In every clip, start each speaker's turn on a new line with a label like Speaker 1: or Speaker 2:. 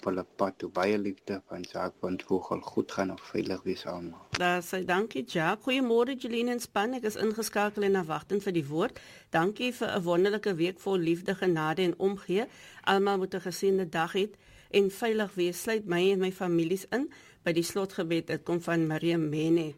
Speaker 1: op hulle pad toe. Baie liefde van Jacques van Vogel. Goed gaan of veilig wees almal.
Speaker 2: Daar sê dankie Jacques. Goeiemôre Jeline en span. Ek is ingeskakel en wagtend vir die woord. Dankie vir 'n wonderlike week vol liefde, genade en omgee. Almal moet 'n geseënde dag hê en veilig wees. Sluit my en my families in by die slotgebed. Dit kom van Maria Mene.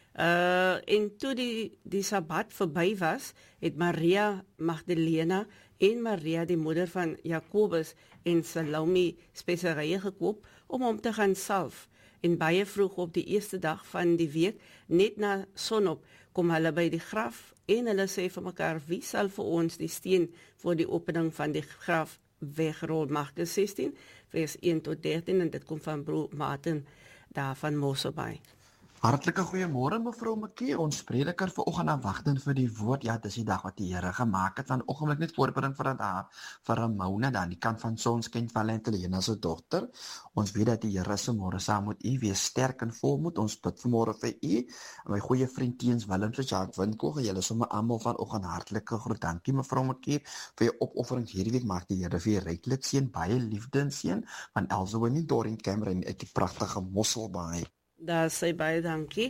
Speaker 2: En toe die Sabbat verby was, het Maria Magdalena en Maria die moeder van Jakobus en Salome speserye gekoop om hom te gaan salf. En baie vroeg op die eerste dag van die week, net na sonop, kom hulle by die graf en hulle sê vir mekaar, wie sal vir ons die steen voor die opening van die graf wegrol? Markus 16 vers 1 tot 13 en dit kom van broer Martin daar van Mosselbaai.
Speaker 3: Hartlike goeiemôre mevrou Makie, ons prediker vanoggend afwagtend vir die woord. Ja, dis die dag wat die Here gemaak het, van oogenblik net voorbereiding vir Ramona daar aan die kant van Sonskyn van Helena se dogter. Ons weet dat die Here se môre saam met u wees sterk en volmoed. Ons bid vanmôre vir u en my goeie vriend Teens Willem se Jacques Winkog. Julle sommer almal vanoggend hartlike groet. Dankie mevrou Makie vir u opofferings hierdie week. Mag die Here vir u ryklik seën, baie liefde en seën van Elsje en Dorien Cameron uit die pragtige Mosselbaai.
Speaker 2: Daar sê baie dankie.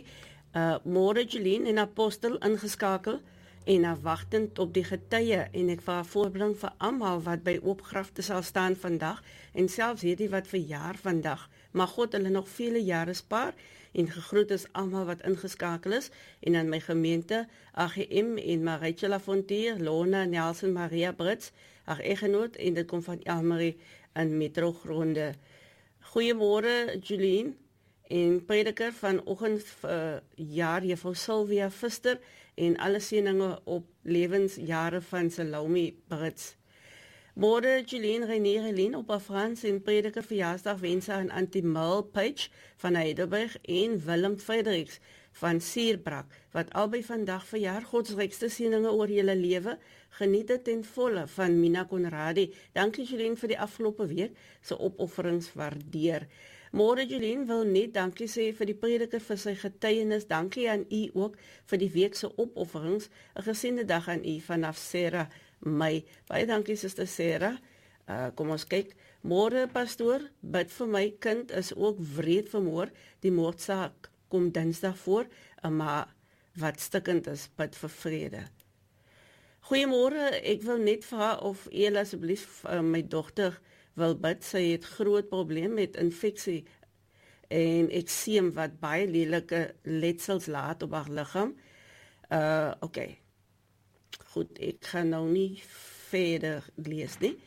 Speaker 2: Môre Jeline en Apostel ingeskakel en afwagtend op die getuie en ek vra voorbring vir almal wat by oopgrafte sal staan vandag en selfs hierdie wat verjaar vandag. Mag God hulle nog vele jare spaar en gegroet is almal wat ingeskakel is en aan my gemeente AGM en Marietje Lafontier, Lona, Nelson, Maria Brits, haar eggenoot en dit kom van Elmarie in Metro Gronde. Goeiemôre Jeline en prediker vanoggend jaar juffrou Sylvia Pfister en alle seëninge op lewensjare van Salome Brits. Môre Jeline Renier op Frans en prediker verjaarsdag wense aan Antimil Page van Heidelberg en Willem Fredericks van Sierbrak wat albei vandag verjaar. God se rykste seëninge oor julle lewe. Geniet dit ten volle van Mina Conradi. Dankie Jeline vir die afgelope week se opofferings waardeer. Môre Jeline wil net dankie sê vir die prediker vir sy getuienis. Dankie aan u ook vir die week se opofferings. 'n Geseënde dag aan u vanaf Sarah May. Baie dankie Suster Sarah. Kom ons kyk. Môre pastoor, bid vir my kind is ook wreed vermoor. Die moordsaak kom Dinsdag voor, maar wat stikkend is, bid vir vrede. Goeiemôre, ek wil net vra of u asseblief my dogter wil bid. Sy het groot probleem met infeksie en ekseem wat baie lelike letsels laat op haar liggaam. Okay. Goed, ek gaan nou nie verder lees nie.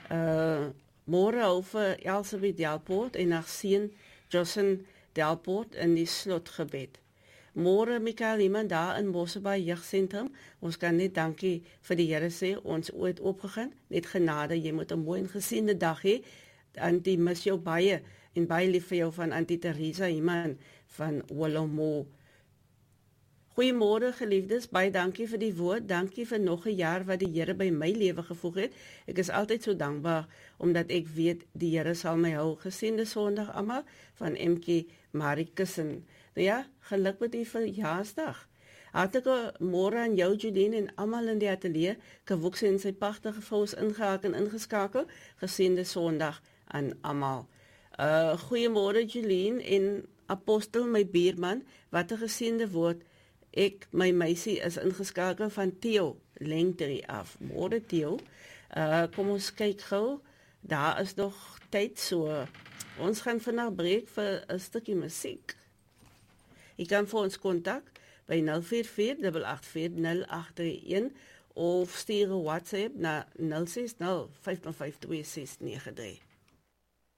Speaker 2: Môre over Elsabeth Delpoort en haar seun Jossen Delpoort in die slotgebed. Môre Mikael iemand daar in Mosselbaai Jeugsentrum. Ons kan net dankie vir die Here sê, ons ooit opgegaan, net genade, jy moet 'n mooi en geseënde dag hê. Antie mis jou baie en baie lief vir jou van Antie Teresa iemand van Wolomo. Goeiemôre geliefdes, baie dankie vir die woord, dankie vir nog 'n jaar wat die Here by my lewe gevoeg het. Ek is altyd so dankbaar, omdat ek weet die Here sal my hou. Geseënde Sondag almal van MK Marikussen. Nou ja, geluk met die verjaarsdag. Hartlike môre aan jou Judine en almal in die ateljee. Kawukse en sy pragtige vrou is ingehaak en ingeskakel. Geseënde Sondag aan almal. Goeiemôre Jolien en Apostel my buurman, wat 'n geseënde woord. My meisie is ingeskakel van Theo Lengterie af. Môre Theo. Kom ons kyk gou. Daar is nog tyd so. Ons gaan vandag breek vir 'n stukkie musiek. Jy kan vir ons kontak by 044-884-0831 of stuur 'n WhatsApp na 060 505 2693.